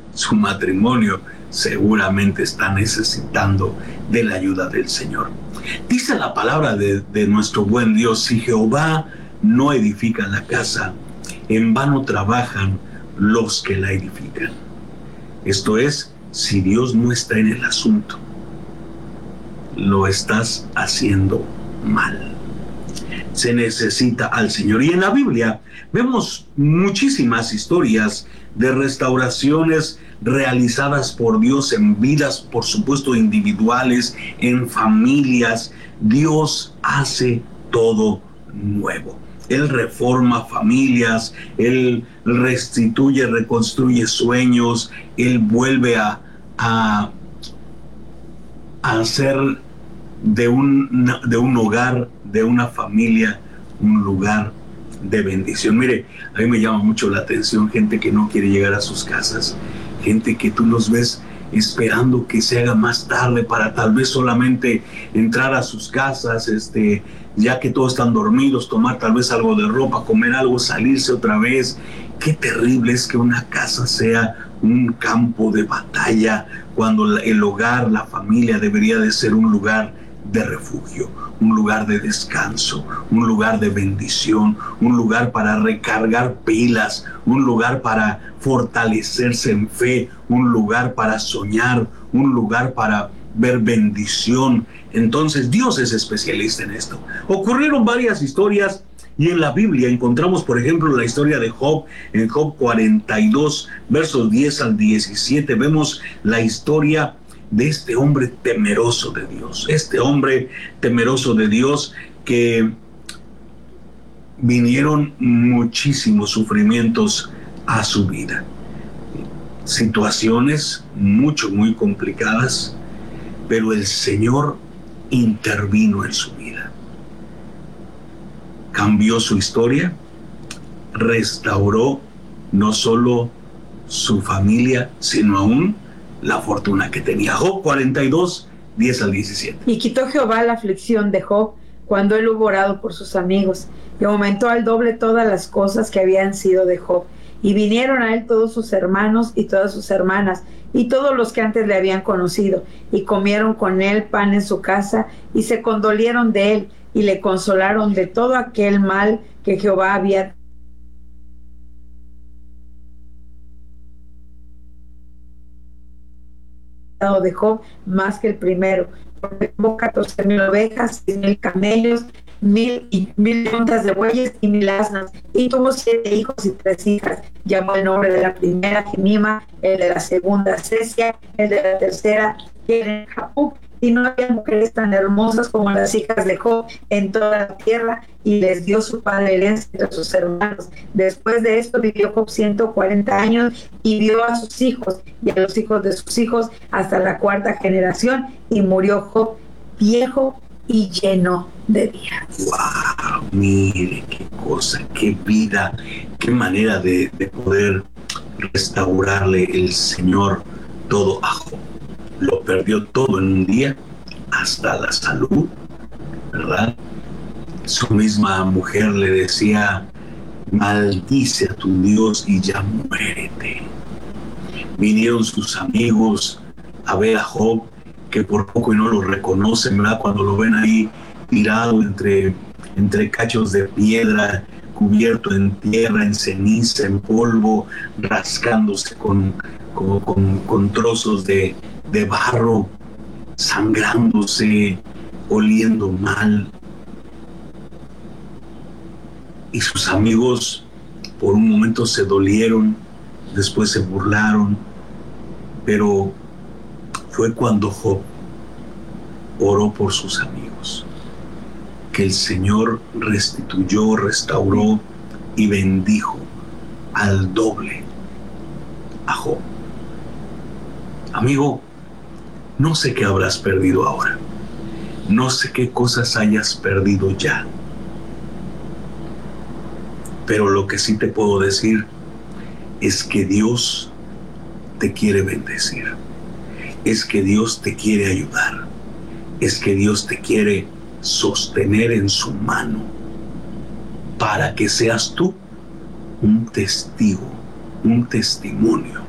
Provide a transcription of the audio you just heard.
su matrimonio seguramente está necesitando de la ayuda del Señor. Dice la palabra de nuestro buen Dios: si Jehová no edifica la casa, en vano trabajan los que la edifican. Esto es, si Dios no está en el asunto, lo estás haciendo mal. Se necesita al Señor. Y en la Biblia vemos muchísimas historias de restauraciones realizadas por Dios en vidas, por supuesto, individuales, en familias. Dios hace todo nuevo. Él reforma familias, Él restituye, reconstruye sueños, Él vuelve a hacer de un hogar, de una familia, un lugar de bendición. Mire, a mí me llama mucho la atención gente que no quiere llegar a sus casas, gente que tú los ves esperando que se haga más tarde para tal vez solamente entrar a sus casas, ya que todos están dormidos, tomar tal vez algo de ropa, comer algo, salirse otra vez. Qué terrible es que una casa sea un campo de batalla, cuando el hogar, la familia, debería de ser un lugar de refugio, un lugar de descanso, un lugar de bendición, un lugar para recargar pilas, un lugar para fortalecerse en fe, un lugar para soñar, un lugar para ver bendición. Entonces Dios es especialista en esto. Ocurrieron varias historias y en la Biblia encontramos, por ejemplo, la historia de Job. En Job 42, versos 10 al 17, vemos la historia de este hombre temeroso de Dios. Este hombre temeroso de Dios, que vinieron muchísimos sufrimientos a su vida. Situaciones muy complicadas, pero el Señor intervino en su vida. Cambió su historia, restauró no solo su familia, sino aún la fortuna que tenía. Job 42, 10 al 17. Y quitó Jehová la aflicción de Job cuando él hubo orado por sus amigos, y aumentó al doble todas las cosas que habían sido de Job. Y vinieron a él todos sus hermanos y todas sus hermanas, y todos los que antes le habían conocido, y comieron con él pan en su casa, y se condolieron de él, y le consolaron de todo aquel mal que Jehová había de Job, más que el primero, porque tuvo 14,000 ovejas, 6,000 camellos, 1,000 yuntas de bueyes y 1,000 asnas, y tuvo 7 hijos y 3 hijas. Llamó el nombre de la primera Jemima, el de la segunda Cesia, el de la tercera Jeren-Jabuk, y no había mujeres tan hermosas como las hijas de Job en toda la tierra, y les dio su padre herencia entre sus hermanos. Después de esto vivió Job 140 años y vio a sus hijos y a los hijos de sus hijos hasta la 4ª generación, y murió Job viejo y lleno de días. ¡Wow! Mire qué cosa, qué vida, qué manera de poder restaurarle el Señor todo a Job. Lo perdió todo en un día, hasta la salud, ¿verdad? Su misma mujer le decía: maldice a tu Dios y ya muérete. Vinieron sus amigos a ver a Job, que por poco y no lo reconocen, ¿verdad? Cuando lo ven ahí tirado entre cachos de piedra, cubierto en tierra, en ceniza, en polvo, rascándose con trozos de barro, sangrándose, oliendo mal. Y sus amigos por un momento se dolieron, después se burlaron, pero fue cuando Job oró por sus amigos que el Señor restituyó, restauró y bendijo al doble a Job. Amigo, no sé qué habrás perdido ahora, no sé qué cosas hayas perdido ya, pero lo que sí te puedo decir es que Dios te quiere bendecir, es que Dios te quiere ayudar, es que Dios te quiere sostener en su mano para que seas tú un testigo, un testimonio